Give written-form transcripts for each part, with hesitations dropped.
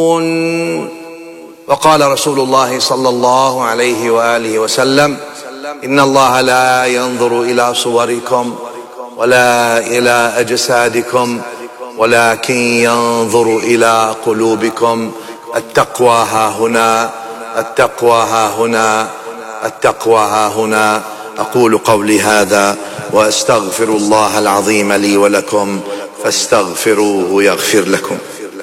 وقال رسول الله صلى الله عليه وآله وسلم: إن الله لا ينظر إلى صوركم ولا إلى أجسادكم ولكن ينظر إلى قلوبكم. التقوى ها هنا، التقوى ها هنا، التقوى ها هنا. أقول قولي هذا وأستغفر الله العظيم لي ولكم فاستغفروه يغفر لكم.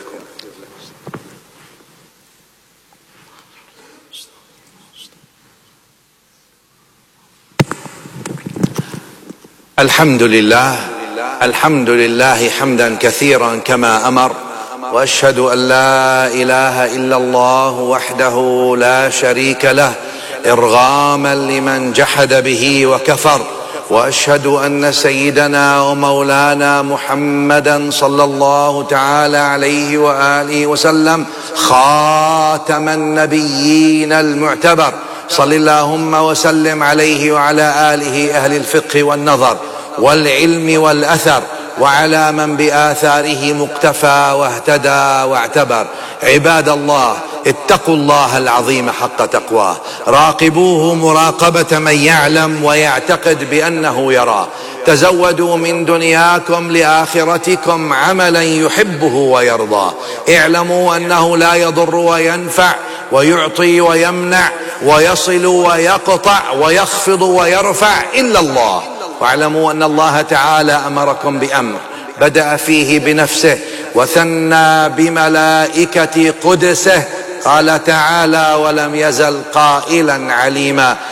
الحمد لله، الحمد لله حمدا كثيرا كما أمر، وأشهد أن لا إله إلا الله وحده لا شريك له إرغاما لمن جحد به وكفر، وأشهد أن سيدنا ومولانا محمدا صلى الله تعالى عليه وآله وسلم خاتم النبيين المعتبر. صل اللهم وسلم عليه وعلى آله أهل الفقه والنظر والعلم والأثر، وعلى من بآثاره مقتفى واهتدى واعتبر. عباد الله، اتقوا الله العظيم حق تقواه، راقبوه مراقبة من يعلم ويعتقد بأنه يرى. تزودوا من دنياكم لآخرتكم عملا يحبه ويرضاه. اعلموا أنه لا يضر وينفع ويعطي ويمنع ويصل ويقطع ويخفض ويرفع إلا الله. واعلموا أن الله تعالى أمركم بأمر بدأ فيه بنفسه وثنى بملائكة قدسه. قال تعالى: ولم يزل قائلا عليما.